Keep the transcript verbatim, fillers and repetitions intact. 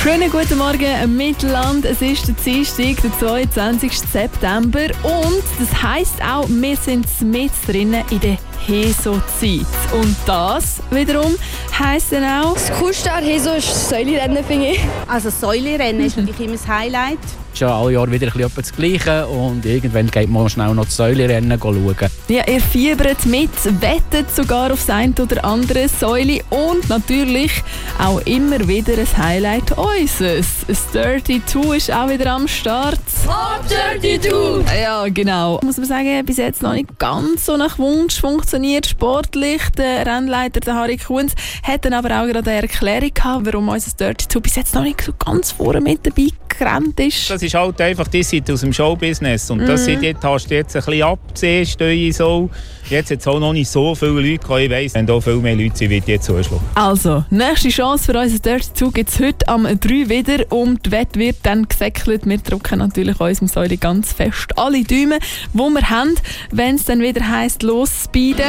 Schönen guten Morgen, Mittelland. Es ist der Dienstag, der zweiundzwanzigsten September. Und das heisst auch, wir sind mit drinnen in der Heso-Zeit. Und das wiederum heisst dann auch... Das Coolste an Heso ist das Säulerennen, finde ich. Also das Säulerennen ist natürlich immer das Highlight. Es ist ja alle Jahre wieder ein bisschen das Gleiche und irgendwann geht man schnell noch das Säulerennen schauen. Ja, ihr fiebert mit, wettet sogar auf das eine oder andere Säule und natürlich auch immer wieder ein Highlight unseres. Das Dirty Two ist auch wieder am Start. Hot Dirty Two! Ja, genau. Muss man sagen, bis jetzt noch nicht ganz so nach Wunsch funktioniert sportlich. Der Rennleiter, der Harry Kunz, hat dann aber auch gerade eine Erklärung gehabt, warum unser Dirty Two bis jetzt noch nicht so ganz vorne mit dabei gerannt ist. Das ist halt einfach die Seite aus dem Showbusiness und das Mhm. dort hast du jetzt ein bisschen abgesehen, Steuern so. Jetzt hat es auch noch nicht so viele Leute gehabt. Ich weiss, wenn da viel mehr Leute sind, wird jetzt zuschlagen. Also, nächste Chance für unser Dirty Two gibt es heute am drei wieder und die Wette wird dann gesäckelt. Wir drücken natürlich unserem Säule ganz fest alle Däume, die wir haben, wenn es dann wieder heisst, los speeden.